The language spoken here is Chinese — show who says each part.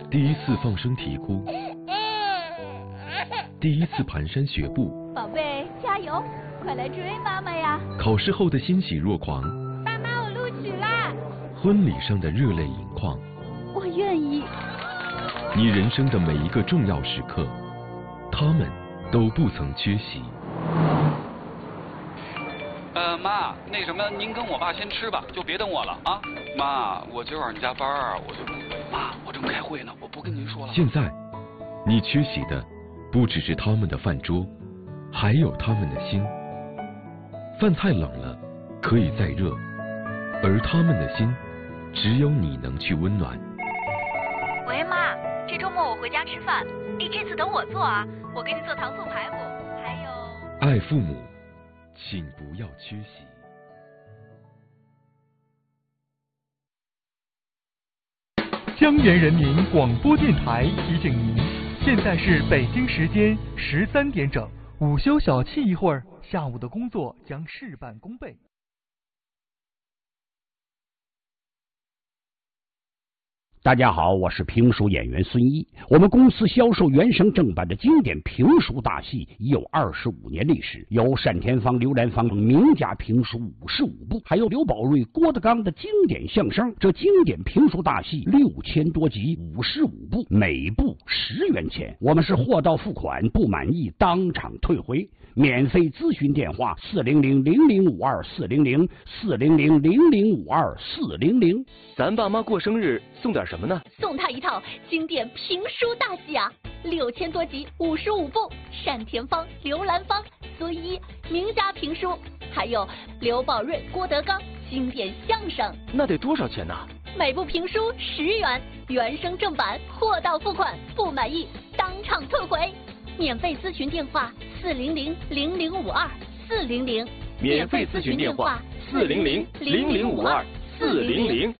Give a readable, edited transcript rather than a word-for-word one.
Speaker 1: 第一次放声啼哭，第一次蹒跚学步，
Speaker 2: 宝贝，加油，快来追妈妈呀！
Speaker 1: 考试后的欣喜若狂，
Speaker 2: 爸妈，我录取啦！
Speaker 1: 婚礼上的热泪盈眶，
Speaker 2: 我愿意。
Speaker 1: 你人生的每一个重要时刻，他们都不曾缺席。
Speaker 3: 妈，那什么，您跟我爸先吃吧，就别等我了啊。妈，我今晚加班儿，我就不回。妈，我正开会呢，我不跟您说了。
Speaker 1: 现在，你缺席的不只是他们的饭桌，还有他们的心。饭菜冷了，可以再热，而他们的心，只有你能去温暖。
Speaker 2: 喂，妈，这周末我回家吃饭，你这次等我做啊，我给你做糖醋排骨，还有……
Speaker 1: 爱父母，请不要缺席。
Speaker 4: 江源人民广播电台提醒您，现在是北京时间13点整，午休小憩一会儿，下午的工作将事半功倍。
Speaker 5: 大家好，我是评书演员孙一。我们公司销售原声正版的经典评书大戏已有25年历史，有单田芳、刘兰芳等名家评书55部，还有刘宝瑞、郭德纲的经典相声。这经典评书大戏6000多集，55部，每部10元钱。我们是货到付款，不满意当场退回。免费咨询电话400-0052-400，400-0052-400。
Speaker 6: 咱爸妈过生日送点什么呢？
Speaker 2: 送他一套经典评书大戏啊，6000多集，55部，单田芳、刘兰芳、孙一名家评书，还有刘宝瑞、郭德纲经典相声。
Speaker 6: 那得多少钱呢？
Speaker 2: 每部评书10元，原声正版，货到付款，不满意当场退回。免费咨询电话400-0052-400，
Speaker 6: 免费咨询电话400-0052-400。